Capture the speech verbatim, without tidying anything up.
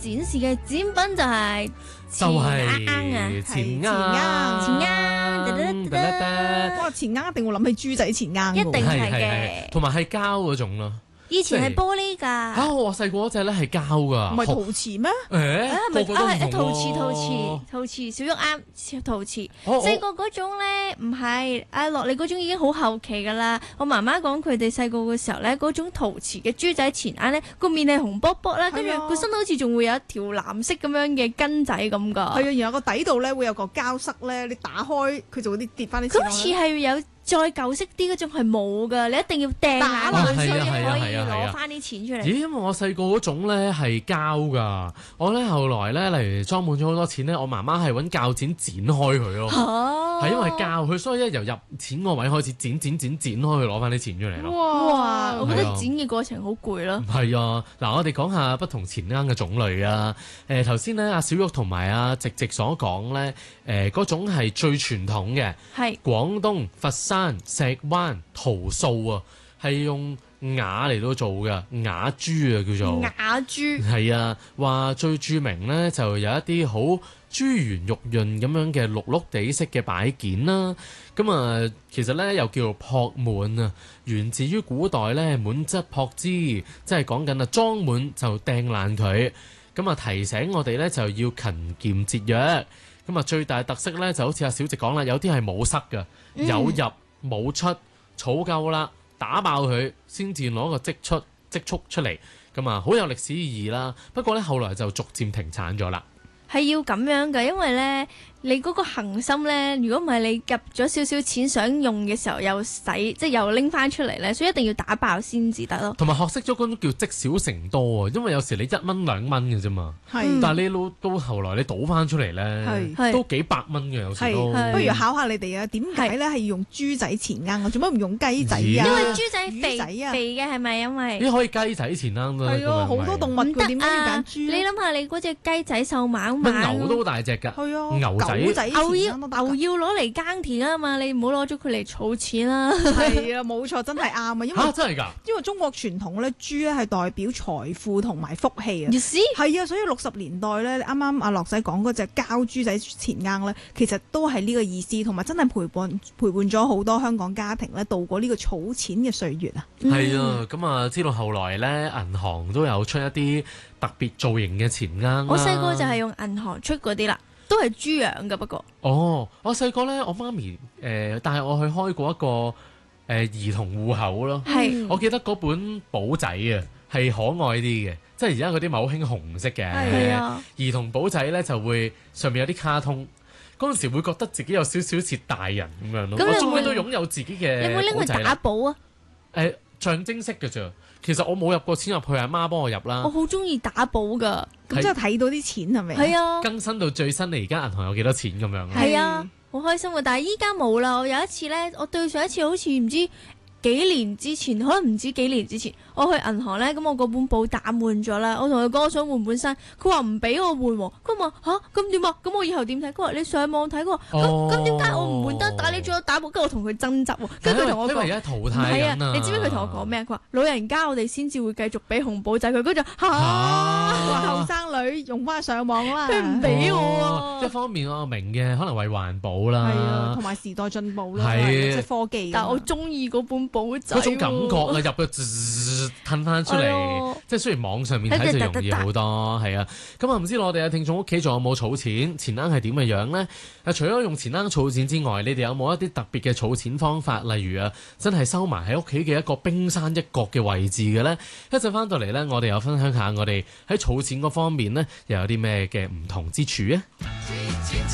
展示嘅展品就係就係錢罌， 錢罌， 哇！錢罌一定會諗起豬仔錢罌， 一定係嘅， 同埋係膠嗰種咯。 以前係玻璃㗎。 嚇！我細個嗰隻咧係膠㗎， 唔係陶瓷咩？ 誒， 咪個個都唔同喎。 陶瓷陶瓷陶瓷，小玉啱陶瓷。 我細個嗰種咧唔係，阿樂你嗰種已經好後期㗎啦。我媽媽講佢哋細個嘅時候咧，嗰種陶瓷嘅豬仔錢罌咧，個面係紅卜卜啦，跟住個身好似仲會有一條藍色咁樣嘅根仔咁㗎。係啊，然後個底度咧會有個膠塞咧，你打開佢就會啲跌翻啲錢落去。 好似係有。再舊式啲嗰種係冇㗎，你一定要掟下落去先可以攞翻啲錢出嚟。 咦？因為我細個嗰種咧係膠㗎，我咧後來咧例如裝滿咗好多錢咧，我媽媽係揾鉸剪剪開佢咯。係、啊、因為膠佢，所以咧由入錢個位開始剪剪剪剪開佢攞翻啲錢出嚟咯。 哇！我覺得剪嘅過程好攰咯。 係啊，嗱，我哋講下不同錢罌嘅種類啊。誒頭先咧阿小玉同埋阿直直所講咧，誒嗰種係最傳統嘅，係廣東佛山。石灣桃素啊，係用瓦嚟到做嘅瓦珠啊，叫做瓦珠。係啊，話最著名咧就有一啲好珠圓玉潤咁樣嘅綠綠地色嘅擺件啦。咁啊，其實咧又叫做撲滿啊，源自於古代咧滿則撲之，即係講緊啊裝滿就掟爛佢。咁啊提醒我哋咧就要勤儉節約。咁啊最大特色咧就好似阿小直講啦，有啲係冇塞嘅，嗯、有入。冇出，儲夠啦，打爆佢，先至攞個積出積蓄出嚟，咁啊好有歷史意義啦。不過咧，後來就逐漸停產咗啦。 係要咁樣嘅，因為咧，你嗰個恒心咧，如果唔係你入咗少少錢想用嘅時候又使，即係又拎翻出嚟咧，所以一定要打爆先至得咯。 同埋學識咗嗰種叫積少成多啊，因為有時你一蚊兩蚊嘅啫嘛， 係， 但係你老到後來你倒翻出嚟咧，係都幾百蚊嘅有時都。 不如考下你哋啊，點解咧係要用豬仔錢罌啊？做乜唔用雞仔啊？因為豬仔肥啊，肥嘅係咪因為？ 你可以雞仔錢罌都係啊，好多動物佢點解要揀豬？ 你諗下你嗰隻雞仔瘦猛。 牛都好大隻㗎，牛仔牛仔牛要牛要攞嚟耕田啊嘛，你唔好攞咗佢嚟儲錢啦。 係啊，冇錯，真係啱啊，因為嚇真係㗎， 因為中國傳統咧，豬咧係代表財富同埋福氣啊。係啊，所以六十年代咧，啱啱阿樂仔講嗰隻膠豬仔錢罌咧，其實都係呢個意思，同埋真係陪伴陪伴咗好多香港家庭咧度過呢個儲錢嘅歲月啊。 係啊，咁啊，知道後來咧，銀行都有出一啲特別造型嘅錢罌。 我細個就係用銀行出嗰啲啦，都係豬樣嘅。不過哦，我細個咧，我媽咪誒帶我去開過一個誒、呃、兒童戶口咯。係，我記得嗰本簿仔啊係可愛啲嘅，即係而家嗰啲咪好興紅色嘅。係啊，兒童簿仔咧就會上面有啲卡通，嗰陣時會覺得自己有少少似大人咁樣咯。我終於都擁有自己嘅。 你有冇拎去打簿啊？ 誒、呃，象徵式嘅啫。其實我冇入過錢入去，阿媽幫我入啦。 我好中意打簿噶， 咁即係睇到啲錢係咪？ 係啊， 更新到最新，你而家銀行有幾多錢咁樣？ 係啊，好開心啊！但係依家冇啦。我有一次咧，我對上一次好似唔知幾年之前，可能唔知幾年之前，我去銀行咧，咁我嗰本簿打滿咗啦。我同佢講我想換本新，佢話唔俾我換喎。佢話吓，咁點啊？咁我以後點睇？佢話你上網睇。佢話咁點解我唔換得？但係你仲有打簿，跟住我同佢爭執喎。跟住佢同我講， 因為而家淘汰緊啊！ 你知唔知佢同我講咩？佢話老人家我哋先至會繼續俾紅簿仔佢。跟住吓，話後生女用翻上網啦， 佢唔俾我。 哦、一方面我明嘅，可能為環保啦， 係啊，同埋時代進步啦， 係即係科技。 但係我中意嗰本簿仔， 嗰種感覺啊，入去褪翻出嚟，哎、即係雖然網上面睇就容易好多，係啊。咁啊，唔知我哋嘅聽眾屋企仲有冇儲錢？錢罌係點嘅樣咧？啊，除咗用錢罌儲錢之外，你哋有冇一啲特別嘅儲錢方法？例如啊，真係收埋喺屋企嘅一個冰山一角嘅位置嘅咧？一陣翻到嚟咧，我哋又分享下我哋喺儲錢嗰方面咧，又有啲咩嘅唔同之處啊？